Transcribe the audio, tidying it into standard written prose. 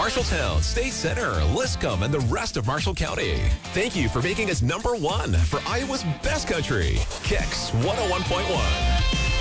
Marshalltown, State Center, Liscum, and the rest of Marshall County. Thank you for making us #1 for Iowa's best country. Kicks 101.1.